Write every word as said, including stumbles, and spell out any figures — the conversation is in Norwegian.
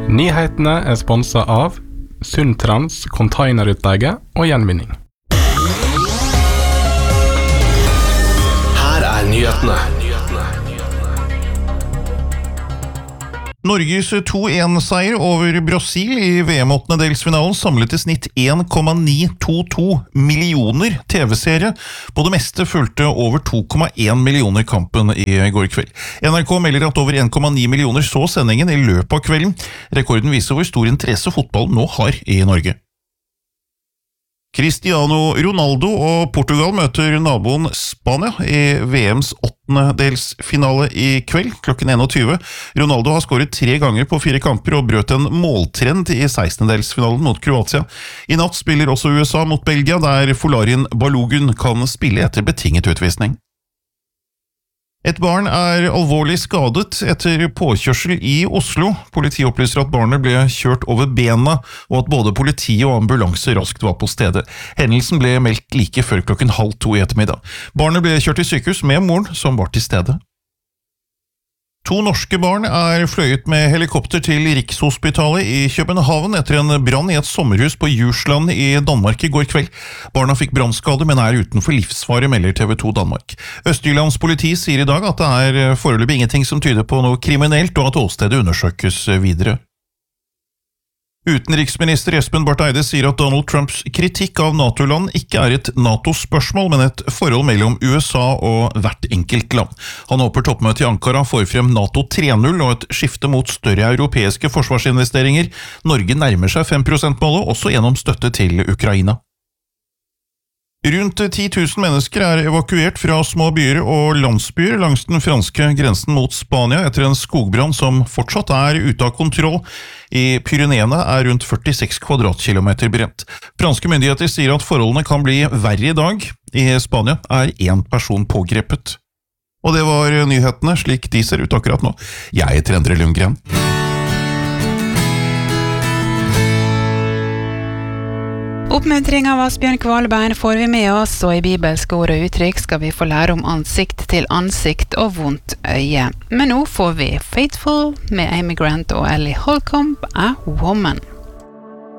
Nyhetene er sponset av Sundtrans containerutleie og gjenvinning. Her er nyhetene. Norges to en-seier over Brasil i V M-åttendedelsfinalen samlet i snitt en komma ni to to millioner T V-seere. På det meste fulgte over to komma en millioner kampen i går kveld. N R K melder at over en komma ni millioner så sendingen i løpet av kvelden. Rekorden viser hvor stor interesse fotballen nå har i Norge. Cristiano Ronaldo og Portugal møter naboen Spania i V M's åttendedelsfinale i kveld, klokken tjueen. Ronaldo har skåret tre ganger på fire kamper og brøt en måltrend i sekstendedelsfinalen mot Kroatia. I natt spiller også U S A mot Belgia, der Folarin Balogun kan spille etter betinget utvisning. Et barn er alvorlig skadet etter påkjørsel i Oslo. Politiet opplyser at barnet ble kjørt over bena, og at både politiet og ambulanse raskt var på stedet. Hendelsen ble meldt like før klokken halv to i ettermiddag. Barnet ble kjørt til sykehus med moren, som var til stede. To norske barn er fløyet med helikopter til Rikshospitalet i København etter en brann i et sommerhus på Djursland i Danmark i går kveld. Barna fikk brannskade, men er utenfor livsfare, melder T V to Danmark. Østjyllands politi sier i dag at det er foreløpig ingenting som tyder på noe kriminelt, og at åstedet undersøkes videre. Utenriksminister Espen Barth Eide sier at Donald Trumps kritikk av NATO-land ikke er et NATO-spørsmål, men et forhold mellom U S A og hvert enkelt land. Han håper toppmøtet i Ankara får frem NATO tre punkt null og et skifte mot større europeiske forsvarsinvesteringer. Norge nærmer seg fem prosent-målet, også gjennom støtte til Ukraina. Rundt ti tusen mennesker er evakuert fra små byer og landsbyer langs den franske grensen mot Spania etter en skogbrann som fortsatt er ute av kontroll. I Pyreneene er rundt førtiseks kvadratkilometer brent. Franske myndigheter sier at forholdene kan bli verre i dag. I Spania er en person pågrepet. Og det var nyhetene slik de ser ut akkurat nå. Jeg heter Endre Lundgren. Oppmuntring av Asbjørn Kvalbein får vi med oss, og i bibelske ord og uttrykk skal vi få lære om ansikt til ansikt og vondt øye. Men nå får vi Faithful med Amy Grant og Ellie Holcomb, A Woman.